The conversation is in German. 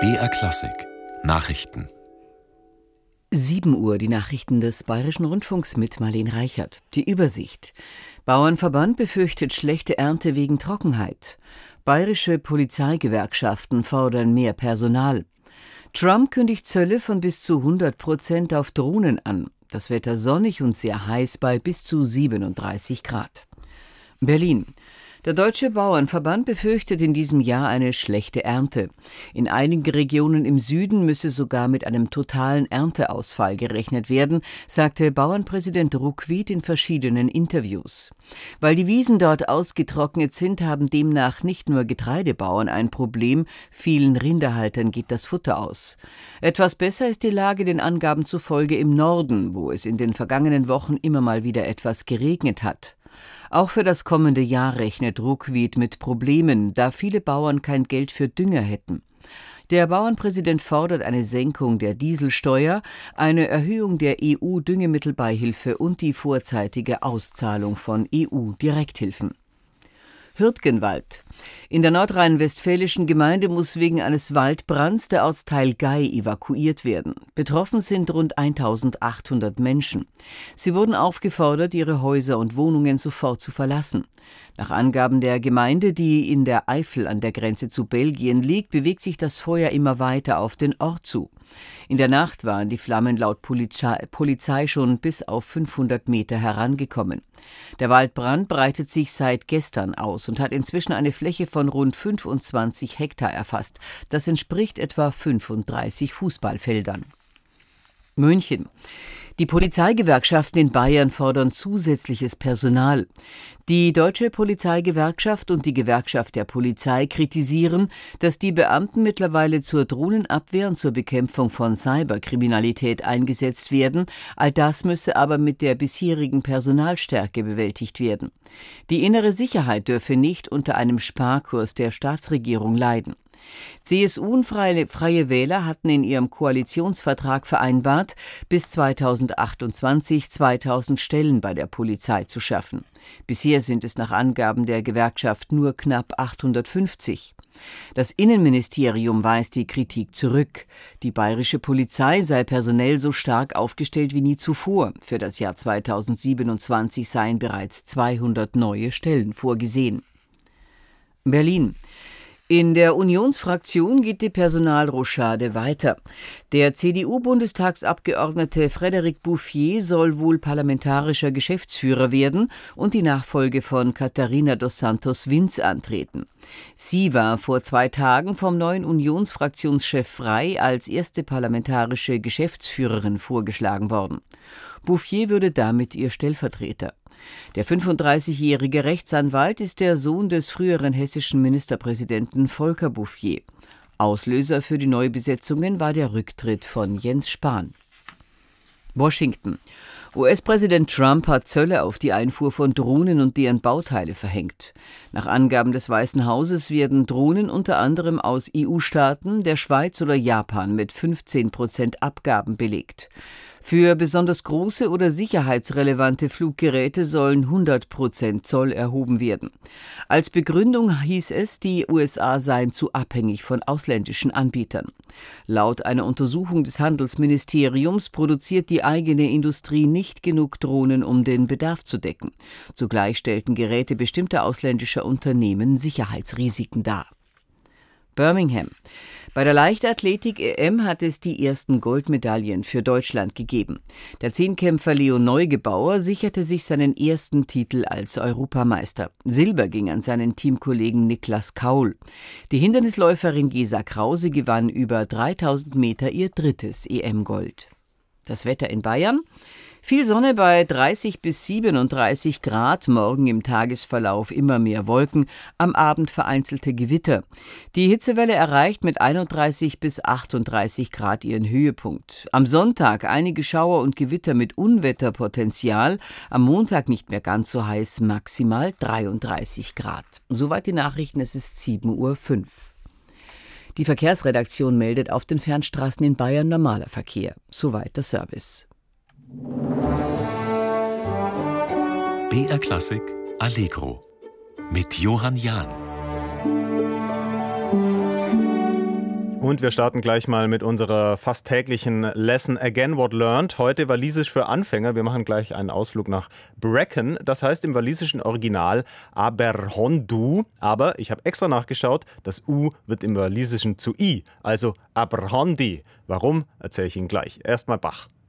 BR Klassik Nachrichten. 7 Uhr, die Nachrichten des Bayerischen Rundfunks mit Marlene Reichert. Die Übersicht. Bauernverband befürchtet schlechte Ernte wegen Trockenheit. Bayerische Polizeigewerkschaften fordern mehr Personal. Trump kündigt Zölle von bis zu 100% auf Drohnen an. Das Wetter sonnig und sehr heiß bei bis zu 37 Grad. Berlin. Der Deutsche Bauernverband befürchtet in diesem Jahr eine schlechte Ernte. In einigen Regionen im Süden müsse sogar mit einem totalen Ernteausfall gerechnet werden, sagte Bauernpräsident Ruckwied in verschiedenen Interviews. Weil die Wiesen dort ausgetrocknet sind, haben demnach nicht nur Getreidebauern ein Problem, vielen Rinderhaltern geht das Futter aus. Etwas besser ist die Lage den Angaben zufolge im Norden, wo es in den vergangenen Wochen immer mal wieder etwas geregnet hat. Auch für das kommende Jahr rechnet Ruckwied mit Problemen, da viele Bauern kein Geld für Dünger hätten. Der Bauernpräsident fordert eine Senkung der Dieselsteuer, eine Erhöhung der EU-Düngemittelbeihilfe und die vorzeitige Auszahlung von EU-Direkthilfen. Hürtgenwald. In der nordrhein-westfälischen Gemeinde muss wegen eines Waldbrands der Ortsteil Gay evakuiert werden. Betroffen sind rund 1800 Menschen. Sie wurden aufgefordert, ihre Häuser und Wohnungen sofort zu verlassen. Nach Angaben der Gemeinde, die in der Eifel an der Grenze zu Belgien liegt, bewegt sich das Feuer immer weiter auf den Ort zu. In der Nacht waren die Flammen laut Polizei schon bis auf 500 Meter herangekommen. Der Waldbrand breitet sich seit gestern aus und hat inzwischen eine Fläche von rund 25 Hektar erfasst. Das entspricht etwa 35 Fußballfeldern. München. Die Polizeigewerkschaften in Bayern fordern zusätzliches Personal. Die Deutsche Polizeigewerkschaft und die Gewerkschaft der Polizei kritisieren, dass die Beamten mittlerweile zur Drohnenabwehr und zur Bekämpfung von Cyberkriminalität eingesetzt werden. All das müsse aber mit der bisherigen Personalstärke bewältigt werden. Die innere Sicherheit dürfe nicht unter einem Sparkurs der Staatsregierung leiden. CSU und Freie Wähler hatten in ihrem Koalitionsvertrag vereinbart, bis 2028 2000 Stellen bei der Polizei zu schaffen. Bisher sind es nach Angaben der Gewerkschaft nur knapp 850. Das Innenministerium weist die Kritik zurück. Die bayerische Polizei sei personell so stark aufgestellt wie nie zuvor. Für das Jahr 2027 seien bereits 200 neue Stellen vorgesehen. Berlin. In der Unionsfraktion geht die Personalrochade weiter. Der CDU-Bundestagsabgeordnete Frédéric Bouffier soll wohl parlamentarischer Geschäftsführer werden und die Nachfolge von Katharina dos Santos Vinz antreten. Sie war vor 2 Tagen vom neuen Unionsfraktionschef Frey als erste parlamentarische Geschäftsführerin vorgeschlagen worden. Bouffier würde damit ihr Stellvertreter. Der 35-jährige Rechtsanwalt ist der Sohn des früheren hessischen Ministerpräsidenten Volker Bouffier. Auslöser für die Neubesetzungen war der Rücktritt von Jens Spahn. Washington. US-Präsident Trump hat Zölle auf die Einfuhr von Drohnen und deren Bauteile verhängt. Nach Angaben des Weißen Hauses werden Drohnen unter anderem aus EU-Staaten, der Schweiz oder Japan mit 15% Abgaben belegt. Für besonders große oder sicherheitsrelevante Fluggeräte sollen 100% Zoll erhoben werden. Als Begründung hieß es, die USA seien zu abhängig von ausländischen Anbietern. Laut einer Untersuchung des Handelsministeriums produziert die eigene Industrie nicht genug Drohnen, um den Bedarf zu decken. Zugleich stellten Geräte bestimmter ausländischer Unternehmen Sicherheitsrisiken dar. Birmingham. Bei der Leichtathletik-EM hat es die ersten Goldmedaillen für Deutschland gegeben. Der Zehnkämpfer Leo Neugebauer sicherte sich seinen ersten Titel als Europameister. Silber ging an seinen Teamkollegen Niklas Kaul. Die Hindernisläuferin Gesa Krause gewann über 3000 Meter ihr 3. EM-Gold. Das Wetter in Bayern? Viel Sonne bei 30 bis 37 Grad, morgen im Tagesverlauf immer mehr Wolken, am Abend vereinzelte Gewitter. Die Hitzewelle erreicht mit 31 bis 38 Grad ihren Höhepunkt. Am Sonntag einige Schauer und Gewitter mit Unwetterpotenzial, am Montag nicht mehr ganz so heiß, maximal 33 Grad. Soweit die Nachrichten, es ist 7:05 Uhr. Die Verkehrsredaktion meldet auf den Fernstraßen in Bayern normaler Verkehr. Soweit der Service. BR Klassik Allegro mit Johann Jahn. Und wir starten gleich mal mit unserer fast täglichen Lesson Again What Learned. Heute Walisisch für Anfänger. Wir machen gleich einen Ausflug nach Brecon. Das heißt im walisischen Original Aberhondu. Aber ich habe extra nachgeschaut, das U wird im Walisischen zu I. Also Aberhondi. Warum, erzähle ich Ihnen gleich. Erstmal Bach.